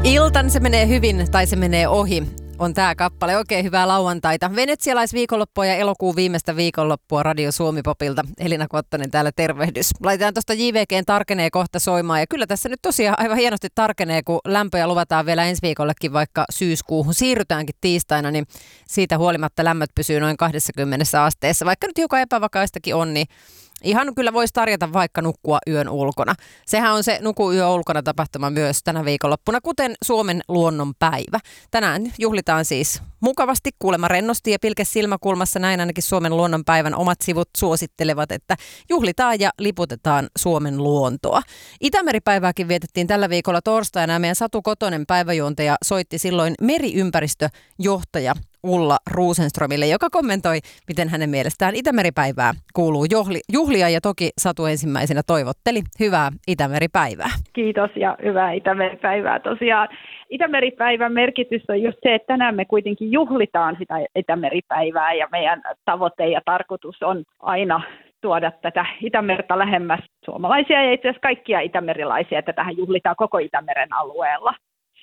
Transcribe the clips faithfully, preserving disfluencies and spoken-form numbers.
Iltan se menee hyvin tai se menee ohi. On tää kappale. Oikein hyvää lauantaita. Venetsialaisviikonloppua ja elokuun viimeistä viikonloppua Radio Suomi-popilta. Elina Kottonen täällä, tervehdys. Laitetaan tuosta J V G:n Tarkenee kohta soimaan. Ja kyllä tässä nyt tosiaan aivan hienosti tarkenee, kun lämpöjä luvataan vielä ensi viikollekin, vaikka syyskuuhun siirrytäänkin tiistaina, niin siitä huolimatta lämmöt pysyy noin kaksikymmentä asteessa. Vaikka nyt hiukan epävakaistakin on, niin ihan kyllä voisi tarjota vaikka nukkua yön ulkona. Sehän on se Nuku yö ulkona -tapahtuma myös tänä viikonloppuna, kuten Suomen luonnon päivä. Tänään juhlitaan siis mukavasti, kuulemma rennosti ja pilke silmäkulmassa. Näin ainakin Suomen luonnon päivän omat sivut suosittelevat, että juhlitaan ja liputetaan Suomen luontoa. Itämeripäivääkin vietettiin tällä viikolla torstaina ja meidän Satu Kotonen, päiväjuontaja, soitti silloin meriympäristöjohtaja Ulla Rosenströmille, joka kommentoi, miten hänen mielestään Itämeripäivää kuuluu juhli, juhlia, ja toki Satu ensimmäisenä toivotteli hyvää Itämeripäivää. Kiitos ja hyvää Itämeripäivää. Tosiaan Itämeripäivän merkitys on just se, että tänään me kuitenkin juhlitaan sitä Itämeripäivää ja meidän tavoite ja tarkoitus on aina tuoda tätä Itämerta lähemmäs suomalaisia ja itse asiassa kaikkia itämerilaisia, että tähän juhlitaan koko Itämeren alueella.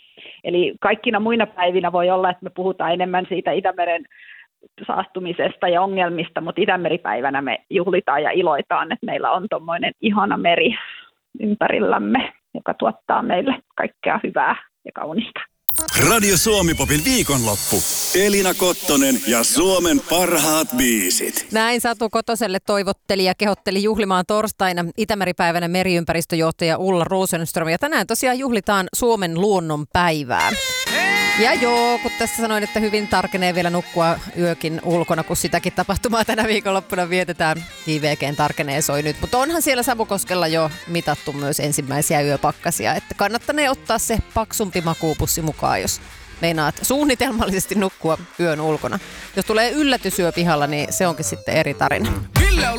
Eli kaikkina muina päivinä voi olla, että me puhutaan enemmän siitä Itämeren saastumisesta ja ongelmista, mutta Itämeripäivänä me juhlitaan ja iloitaan, että meillä on tuommoinen ihana meri ympärillämme, joka tuottaa meille kaikkea hyvää ja kaunista. Radio Suomi-popin viikonloppu. Elina Kottonen ja Suomen parhaat biisit. Näin Satu Kotoselle toivotteli ja kehotteli juhlimaan torstaina Itämeripäivänä meriympäristöjohtaja Ulla Rosenström. Ja tänään tosiaan juhlitaan Suomen luonnon päivää. Ja joo, kun tässä sanoin, että hyvin tarkenee vielä nukkua yökin ulkona, kun sitäkin tapahtumaa tänä viikonloppuna vietetään. J V G:n Tarkenee soi nyt, mutta onhan siellä Savukoskella jo mitattu myös ensimmäisiä yöpakkasia, että kannattanee ottaa se paksumpi makuupussi mukaan, jos meinaat suunnitelmallisesti nukkua yön ulkona. Jos tulee yllätysyö pihalla, niin se onkin sitten eri tarina.